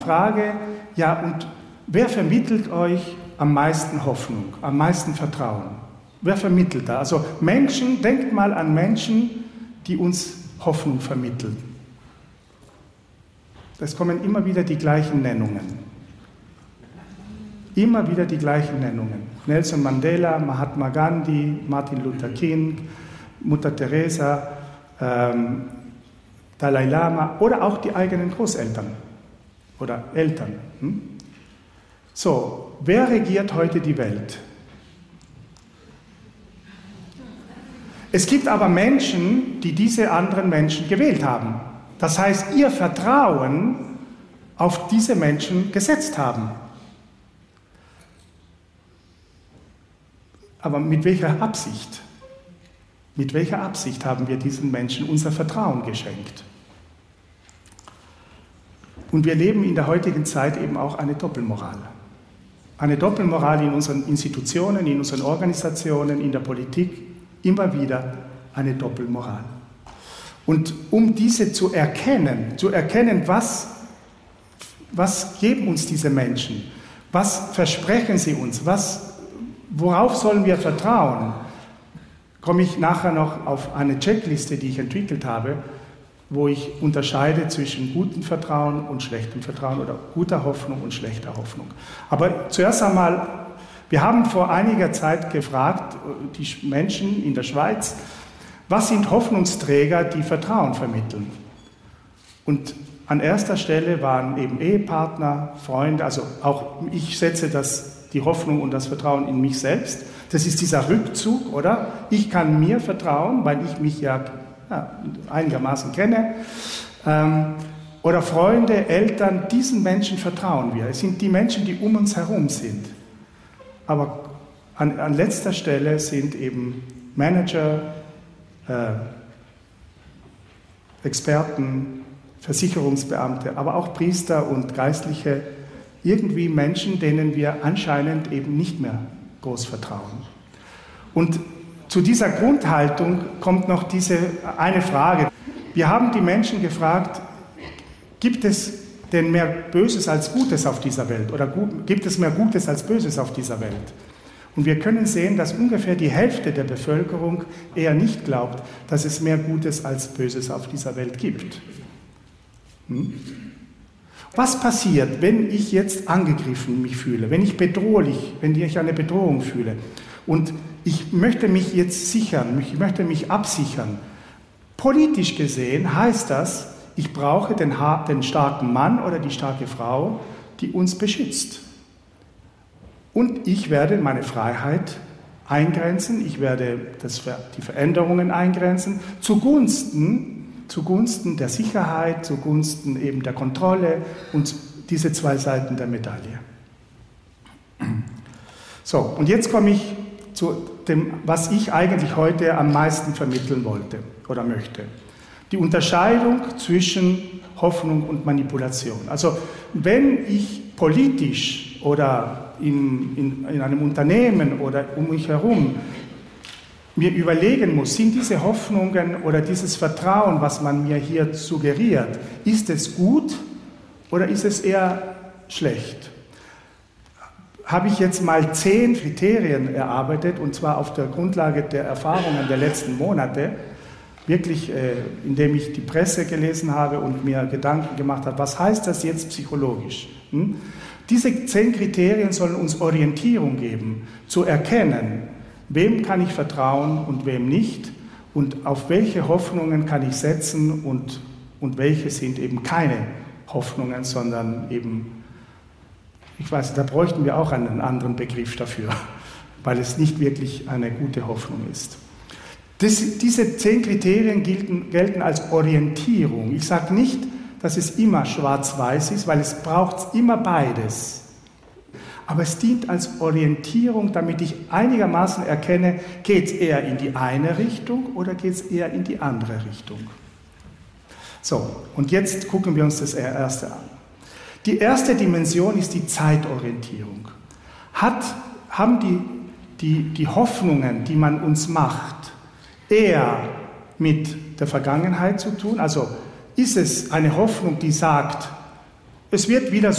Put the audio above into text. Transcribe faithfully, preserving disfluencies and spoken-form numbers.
Frage, ja, und wer vermittelt euch am meisten Hoffnung, am meisten Vertrauen? Wer vermittelt da? Also Menschen, denkt mal an Menschen, die uns Hoffnung vermitteln. Es kommen immer wieder die gleichen Nennungen. Immer wieder die gleichen Nennungen. Nelson Mandela, Mahatma Gandhi, Martin Luther King, Mutter Teresa, ähm, Dalai Lama oder auch die eigenen Großeltern oder Eltern. Hm? So, wer regiert heute die Welt? Es gibt aber Menschen, die diese anderen Menschen gewählt haben. Das heißt, ihr Vertrauen auf diese Menschen gesetzt haben. Aber mit welcher Absicht? Mit welcher Absicht haben wir diesen Menschen unser Vertrauen geschenkt? Und wir leben in der heutigen Zeit eben auch eine Doppelmoral. Eine Doppelmoral in unseren Institutionen, in unseren Organisationen, in der Politik, immer wieder eine Doppelmoral. Und um diese zu erkennen, zu erkennen, was, was geben uns diese Menschen, was versprechen sie uns, was, worauf sollen wir vertrauen, komme ich nachher noch auf eine Checkliste, die ich entwickelt habe, wo ich unterscheide zwischen gutem Vertrauen und schlechtem Vertrauen oder guter Hoffnung und schlechter Hoffnung. Aber zuerst einmal, wir haben vor einiger Zeit gefragt, die Menschen in der Schweiz, was sind Hoffnungsträger, die Vertrauen vermitteln? Und an erster Stelle waren eben Ehepartner, Freunde, also auch ich setze das, die Hoffnung und das Vertrauen in mich selbst. Das ist dieser Rückzug, oder? Ich kann mir vertrauen, weil ich mich ja, ja einigermaßen kenne. Ähm, oder Freunde, Eltern, diesen Menschen vertrauen wir. Es sind die Menschen, die um uns herum sind. Aber an, an letzter Stelle sind eben Manager, äh, Experten, Versicherungsbeamte, aber auch Priester und Geistliche, irgendwie Menschen, denen wir anscheinend eben nicht mehr groß vertrauen. Und zu dieser Grundhaltung kommt noch diese eine Frage. Wir haben die Menschen gefragt, gibt es denn mehr Böses als Gutes auf dieser Welt? Oder gibt es mehr Gutes als Böses auf dieser Welt? Und wir können sehen, dass ungefähr die Hälfte der Bevölkerung eher nicht glaubt, dass es mehr Gutes als Böses auf dieser Welt gibt. Hm? Was passiert, wenn ich jetzt angegriffen mich fühle, wenn ich bedrohlich, wenn ich eine Bedrohung fühle und ich möchte mich jetzt sichern, ich möchte mich absichern? Politisch gesehen heißt das, ich brauche den, den starken Mann oder die starke Frau, die uns beschützt. Und ich werde meine Freiheit eingrenzen, ich werde das, die Veränderungen eingrenzen, zugunsten, zugunsten der Sicherheit, zugunsten eben der Kontrolle und diese zwei Seiten der Medaille. So, und jetzt komme ich zu dem, was ich eigentlich heute am meisten vermitteln wollte oder möchte. Die Unterscheidung zwischen Hoffnung und Manipulation. Also wenn ich politisch oder in, in, in einem Unternehmen oder um mich herum mir überlegen muss, sind diese Hoffnungen oder dieses Vertrauen, was man mir hier suggeriert, ist es gut oder ist es eher schlecht? Habe ich jetzt mal zehn Kriterien erarbeitet, und zwar auf der Grundlage der Erfahrungen der letzten Monate, wirklich, äh, indem ich die Presse gelesen habe und mir Gedanken gemacht habe, was heißt das jetzt psychologisch? Hm? Diese zehn Kriterien sollen uns Orientierung geben, zu erkennen, wem kann ich vertrauen und wem nicht und auf welche Hoffnungen kann ich setzen und, und welche sind eben keine Hoffnungen, sondern eben, ich weiß, da bräuchten wir auch einen anderen Begriff dafür, weil es nicht wirklich eine gute Hoffnung ist. Das, diese zehn Kriterien gelten, gelten als Orientierung. Ich sage nicht, dass es immer schwarz-weiß ist, weil es braucht immer beides. Aber es dient als Orientierung, damit ich einigermaßen erkenne, geht es eher in die eine Richtung oder geht es eher in die andere Richtung. So, und jetzt gucken wir uns das erste an. Die erste Dimension ist die Zeitorientierung. Hat, haben die, die, die Hoffnungen, die man uns macht, eher mit der Vergangenheit zu tun? Also ist es eine Hoffnung, die sagt, es wird wieder